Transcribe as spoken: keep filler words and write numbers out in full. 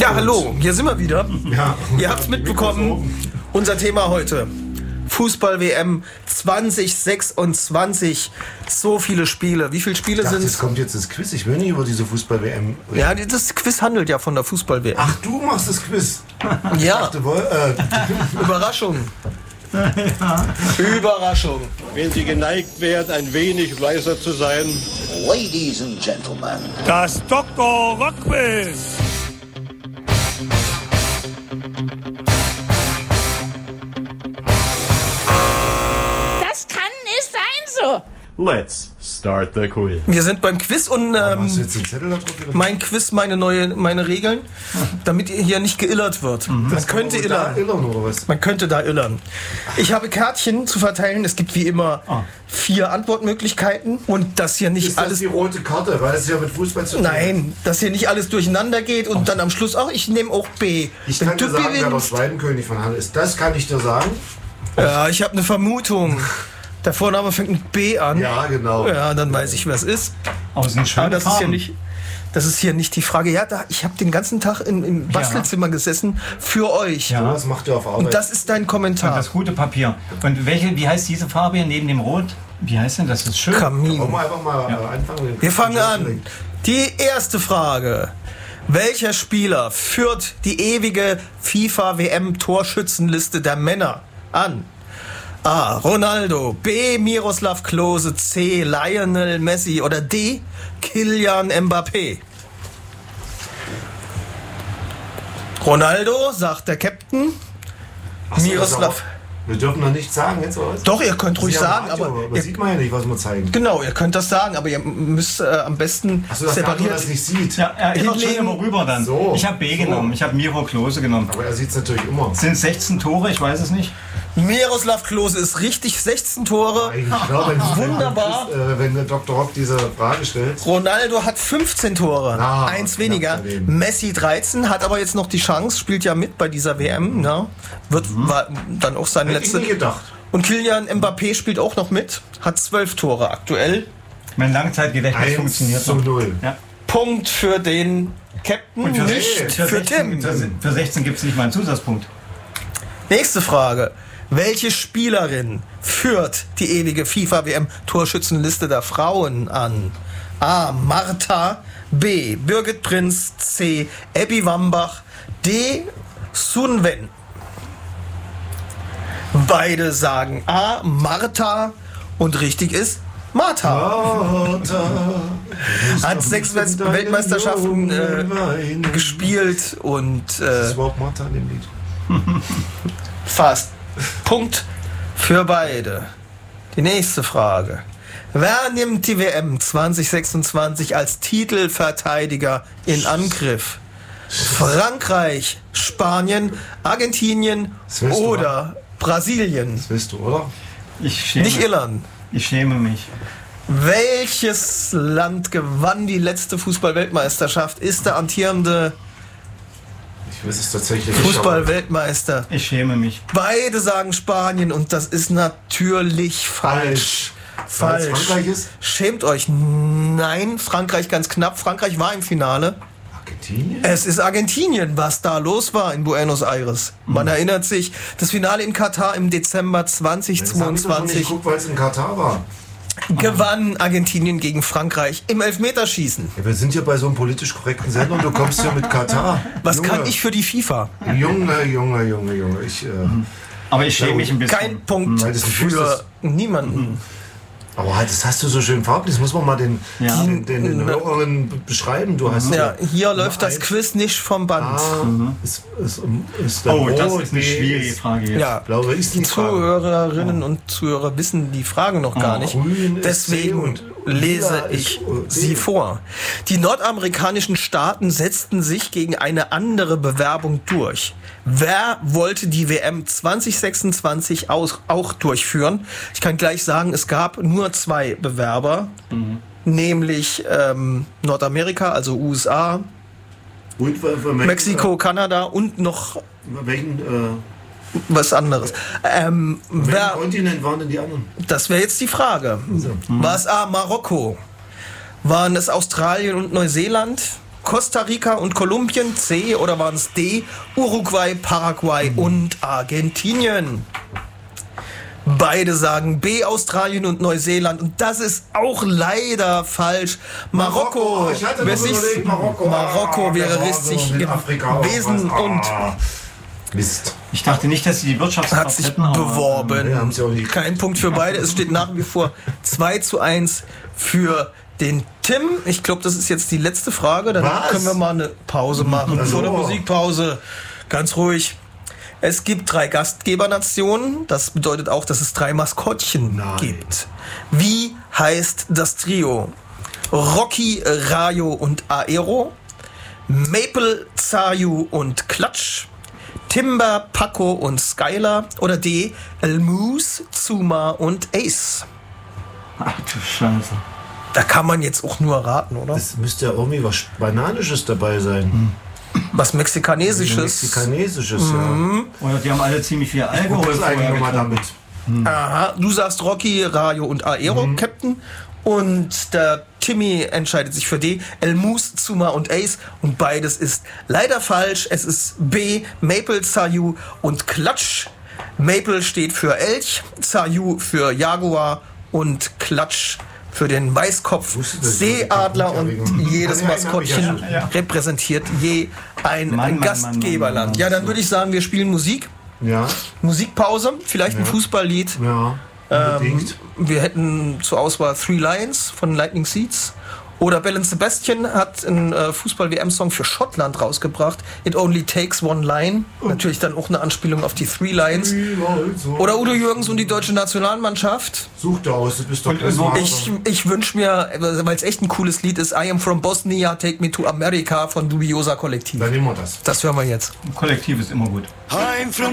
Ja, hallo, hier sind wir wieder. Ja. Ihr habt es mitbekommen, unser Thema heute. Fußball-W M zwanzig sechsundzwanzig. So viele Spiele. Wie viele Spiele sind es? Jetzt kommt jetzt das Quiz. Ich will nicht über diese Fußball-W M reden. Ja, das Quiz handelt ja von der Fußball-W M. Ach, du machst das Quiz. Ja. Dachte, wohl, äh, Überraschung. Ja. Überraschung. Wenn Sie geneigt wären, ein wenig weiser zu sein. Ladies and Gentlemen. Das Doktor Rock Quiz. Das kann nicht sein so. Let's start the quiz. Wir sind beim Quiz und ähm, hast du jetzt den Zettel da drauf wieder? mein Quiz, meine neue, meine Regeln, damit ihr hier nicht geillert wird. Man Das könnte kann man da illern. illern, oder was? Man könnte da illern. Ich habe Kärtchen zu verteilen. Es gibt wie immer vier Antwortmöglichkeiten und das hier nicht Ist das alles. die rote Karte? Weil das ja mit Fußball zu tun hat. Nein, dass hier nicht alles durcheinander geht und dann am Schluss auch, ich nehme auch B. Ich Wenn kann du dir sagen, wer der gewinnst, Schweidenkönig von Halle ist. Das kann ich dir sagen. ja, ich habe eine Vermutung. Der Vorname fängt mit B an. Ja, genau. Ja, dann weiß ich, wer es ist. Aus den schönen Aber das ist hier Farben. nicht. Das ist hier nicht die Frage. Ja, da, ich habe den ganzen Tag in, im Bastelzimmer gesessen für euch. Ja. Das macht ihr auf Arbeit. Und das ist dein Und Kommentar. das gute Papier. Und welche, wie heißt diese Farbe hier neben dem Rot? Wie heißt denn das? Das ist schön. Kamin. Wollen wir einfach mal äh, anfangen? Wir fangen an. Die erste Frage. Welcher Spieler führt die ewige FIFA-W M-Torschützenliste der Männer an? A. Ronaldo, B. Miroslav Klose, C. Lionel Messi oder D. Kylian Mbappé? Ronaldo, sagt der Captain. Ach so, Miroslav. das wir dürfen noch nichts sagen jetzt, oder was? Doch, ihr könnt Das ruhig ist ja sagen, Radio, aber aber ihr, sieht man ja nicht, was wir zeigen. genau, ihr könnt das sagen, aber ihr müsst äh, am besten Achso, dass der andere separiert. das nicht sieht. Ja, er ist auch schon Hinlegen. immer rüber dann. So. Ich habe B So. genommen. Ich habe Miro Klose genommen. Aber er sieht es natürlich immer. Sind sechzehn Tore? Ich weiß es nicht. Miroslav Klose ist richtig, sechzehn Tore. Ich glaube, wenn, Wunderbar. Wenn, äh, wenn der Doktor Rock diese Frage stellt. Ronaldo hat fünfzehn Tore, Ah, eins knapp weniger. daneben. Messi dreizehn, hat aber jetzt noch die Chance, spielt ja mit bei dieser W M. Ne? Wird war dann auch seine Hätte ich letzte. nie gedacht. Und Kylian Mbappé spielt auch noch mit, hat zwölf Tore aktuell. Mein Langzeitgedächtnis eins funktioniert zu noch. null. Ja. Punkt für den Captain, Und für, nicht für, für sechzehn, Tim. für, für sechzehn gibt es nicht mal einen Zusatzpunkt. Nächste Frage. Welche Spielerin führt die ewige FIFA-W M-Torschützenliste der Frauen an? A. Martha, B. Birgit Prinz, C. Abby Wambach, D. Sun Wen. Beide sagen A. Martha und richtig ist Martha. Hat sechs Welt- Weltmeisterschaften äh, gespielt und Ist äh, überhaupt Martha in dem Lied? fast. Punkt für beide. Die nächste Frage. Wer nimmt die W M zwanzig sechsundzwanzig als Titelverteidiger in Angriff? Frankreich, Spanien, Argentinien Das weißt du, oder Brasilien? Das weißt du, oder? Ich schäme, Nicht Irland. ich schäme mich. Welches Land gewann die letzte Fußball-Weltmeisterschaft? Ist der amtierende Ich weiß es tatsächlich nicht. Fußball-Weltmeister? Ich schäme mich. Beide sagen Spanien und das ist natürlich falsch. Falsch. Weil es Frankreich ist? Schämt euch. Nein, Frankreich ganz knapp. Frankreich war im Finale. Argentinien? Es ist Argentinien, was da los war in Buenos Aires. Man erinnert sich, das Finale in Katar im Dezember Das hab ich doch schon nicht zweitausendzweiundzwanzig geguckt, weil es in Katar war. gewann Argentinien gegen Frankreich im Elfmeterschießen. Ja, wir sind hier bei so einem politisch korrekten Sender und du kommst hier mit Katar. Was Junge, kann ich für die FIFA? Junge, Junge, Junge, Junge. Ich, äh, Aber ich schäme mich ein bisschen. Kein Punkt Weil das nicht für wusstest. niemanden. aber halt, das hast du so schön farblich. Das muss man mal den, Ja. den, den, den Hörerinnen be- beschreiben. Du hast Ja, hier Nummer läuft das eins. Quiz nicht vom Band. A ist, ist, ist dann Oh, das rot, ist eine B schwierige ist Frage jetzt. Ja, Blaue ist die die Frage. Zuhörerinnen und Zuhörer wissen die Frage noch gar nicht. Grün ist C Deswegen und lese lila ist, ich äh, sie D. vor. Die nordamerikanischen Staaten setzten sich gegen eine andere Bewerbung durch. Wer wollte die W M zwanzig sechsundzwanzig aus, auch durchführen? Ich kann gleich sagen, es gab nur zwei Bewerber, Mhm. nämlich ähm, Nordamerika, also U S A, Und für, für welchen, Mexiko, Kanada und noch Äh, welchen, äh, was anderes. Ähm, welchen wer, Kontinent waren denn die anderen? das wäre jetzt die Frage. War es A, Marokko? Waren es Australien und Neuseeland? Costa Rica und Kolumbien, C, oder waren es D, Uruguay, Paraguay und Argentinien? Beide sagen B, Australien und Neuseeland. Und das ist auch leider falsch. Marokko. Marokko. Ich hatte Wer noch sich- überlegt, Marokko. Marokko Ah, wäre der war richtig so mit Afrika gewesen auch was. und Ah, Mist. Ich dachte nicht, dass sie die Wirtschaftskraft hat sich hätten, aber, beworben. Nee, haben sie auch nicht. Kein Punkt für beide. Es steht nach wie vor zwei zu eins für den Tim. Ich glaube, das ist jetzt die letzte Frage. Dann Was? können wir mal eine Pause machen. Also. Vor der Musikpause. Ganz ruhig. Es gibt drei Gastgebernationen. Das bedeutet auch, dass es drei Maskottchen Nein. gibt. Wie heißt das Trio? Rocky, Rayo und Aero. Maple, Zayu und Klatsch. Timber, Paco und Skylar. Oder D. El Moose, Zuma und Ace. Ach du Scheiße. Da kann man jetzt auch nur raten, oder? Es müsste ja irgendwie was Bananisches dabei sein. Was Mexikanesisches. Mexikanesisches, Oder die haben alle ziemlich viel ja. Alkohol Was ist eigentlich vorher nochmal getrunken. damit? Aha, du sagst Rocky, Rayo und Aero, Captain. Und der Timmy entscheidet sich für D. El Moose, Zuma und Ace. Und beides ist leider falsch. Es ist B. Maple, Zayu und Klatsch. Maple steht für Elch, Zayu für Jaguar und Klatsch für den Weißkopf Wusste das, Seeadler. ich hab Und mich jedes ja, ja, hab ich ja Maskottchen schon. Ja. repräsentiert je ein Mann, Mann, Gastgeberland. Mann, Mann, Mann, Ja, dann Mann. würde ich sagen, wir spielen Musik. Ja, Musikpause, vielleicht ein Ja. Fußballlied. ja, unbedingt. Wir hätten zur Auswahl Three Lions von Lightning Seeds. Oder Bell and Sebastian hat einen äh, Fußball-W M-Song für Schottland rausgebracht. It Only Takes One Line. Natürlich dann auch eine Anspielung auf die Three Lions. Oder Udo Jürgens und die deutsche Nationalmannschaft. Such dir aus, du bist doch Und Quizmaster. so- Ich, ich wünsche mir, weil es echt ein cooles Lied ist, I Am From Bosnia, Take Me to America von Dubiosa Kollektiv. Dann nehmen wir das. Das hören wir jetzt. Kollektiv ist immer gut.